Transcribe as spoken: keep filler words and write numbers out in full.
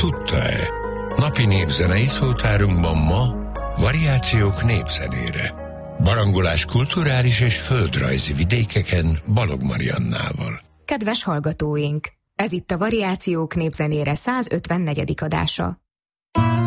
tudta-e? Napi népzenei szótárunkban ma variációk népzenére. Barangolás kulturális és földrajzi vidékeken Balog Mariannával. Kedves hallgatóink! Ez itt a Variációk népzenére százötvennegyedik adása.